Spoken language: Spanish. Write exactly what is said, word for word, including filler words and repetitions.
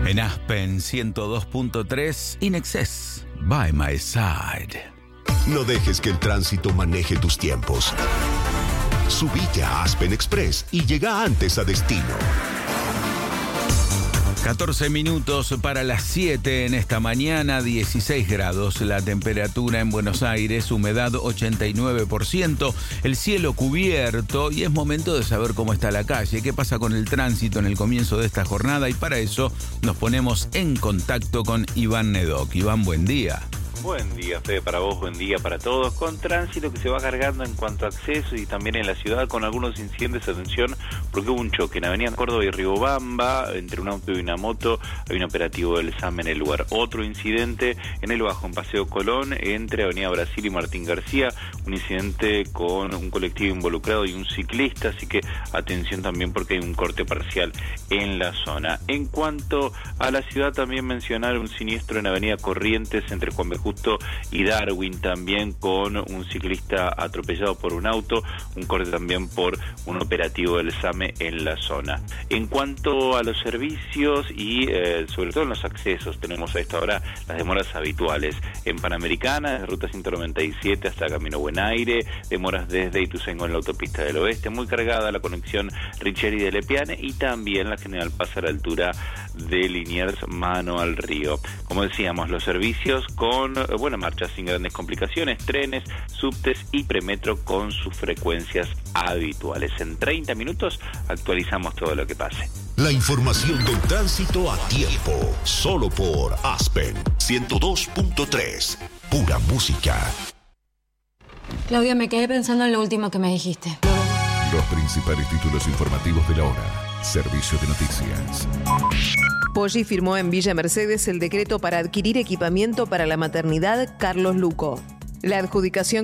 En Aspen ciento dos punto tres, In Excess, by my side. No dejes que el tránsito maneje tus tiempos. Subite a Aspen Express y llega antes a destino. catorce minutos para las siete en esta mañana, dieciséis grados la temperatura en Buenos Aires, humedad ochenta y nueve por ciento, el cielo cubierto y es momento de saber cómo está la calle, qué pasa con el tránsito en el comienzo de esta jornada y para eso nos ponemos en contacto con Iván Nedoc. Iván, buen día. Buen día, Fede, para vos, buen día para todos, con tránsito que se va cargando en cuanto a acceso y también en la ciudad con algunos incidentes. Atención, porque hubo un choque en Avenida Córdoba y Riobamba, entre un auto y una moto, hay un operativo del S A M en el lugar. Otro incidente en el Bajo, en Paseo Colón, entre Avenida Brasil y Martín García, un incidente con un colectivo involucrado y un ciclista, así que atención también porque hay un corte parcial en la zona. En cuanto a la ciudad, también mencionar un siniestro en Avenida Corrientes, entre Juan B. Justo y Darwin, también con un ciclista atropellado por un auto, un corte también por un operativo del S A M en la zona. En cuanto a los servicios y eh, sobre todo en los accesos, tenemos a esta hora las demoras habituales en Panamericana, desde Ruta ciento noventa y siete hasta Camino Buen Aire, demoras desde Ituzaingó en la autopista del oeste, muy cargada la conexión Richeri de Lepiane y también la General Paz a la altura de Liniers, mano al río. Como decíamos, los servicios con buena marcha, sin grandes complicaciones, trenes, subtes y premetro con sus frecuencias habituales. En treinta minutos actualizamos todo lo que pase. La información del tránsito a tiempo, solo por Aspen ciento dos punto tres, pura música. Claudia, me quedé pensando en lo último que me dijiste. Los principales títulos informativos de la hora. Servicio de noticias. Poggi firmó en Villa Mercedes el decreto para adquirir equipamiento para la maternidad Carlos Luco. La adjudicación